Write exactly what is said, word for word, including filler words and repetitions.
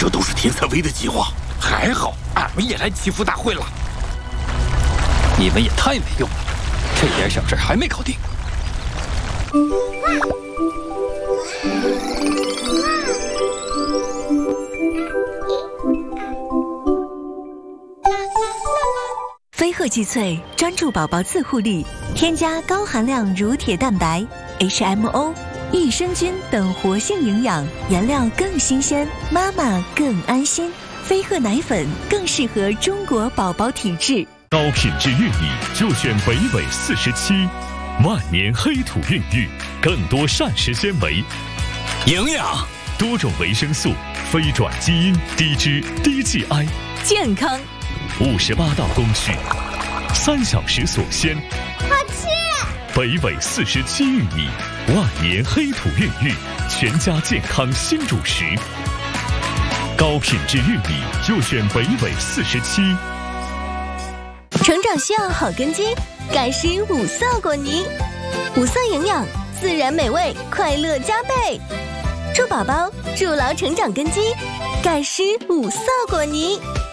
这都是田采薇的计划。 还好，俺们也来祈福大会了。 你们也太没用了，这点小事还没搞定。 飞鹤济萃专注宝宝自护力，添加高含量乳铁蛋白、H M O、益生菌等活性营养，原料更新鲜，妈妈更安心。飞鹤奶粉更适合中国宝宝体质。 高品质玉米就选北纬四十七，万年黑土孕育，更多膳食纤维、 营养、 多种维生素、非转基因、低脂、低 G I， 健康。 五十八道工序，三小时锁鲜。 好吃！ 北纬四十七玉米，万年黑土孕育，全家健康新主食。高品质玉米就选北纬四十七。 成长需要好根基，钙湿五色果泥，五色营养，自然美味，快乐加倍。祝宝宝筑牢成长根基，钙湿五色果泥。